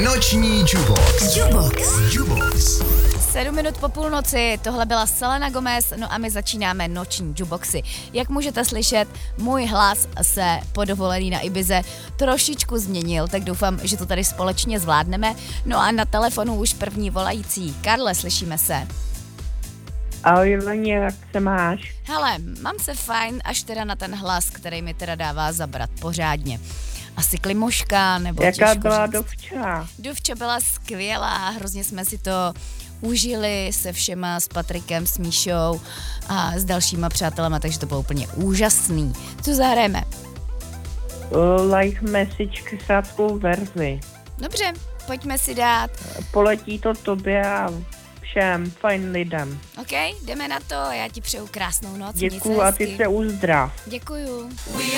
Noční Jubox. 7 minut po půlnoci, tohle byla Selena Gomez, no a my začínáme noční Juboxy. Jak můžete slyšet, můj hlas se po dovolený na Ibize trošičku změnil, tak doufám, že to tady společně zvládneme. No a na telefonu už první volající. Karle, slyšíme se. Ahoj Leni, jak se máš? Hele, mám se fajn, až teda na ten hlas, který mi teda dává zabrat pořádně. Asi klimoška, nebo jaká byla říct. Dovča? Dovča byla skvělá, hrozně jsme si to užili se všema, s Patrikem, s Míšou a s dalšíma přátelema, takže to bylo úplně úžasný. Co zahrajeme? Like message kysáckou verzi. Dobře, pojďme si dát. Poletí to tobě a všem fajn lidem. OK, jdeme na to, já ti přeju krásnou noc. Děkuju a ty se uzdrav. Děkuju.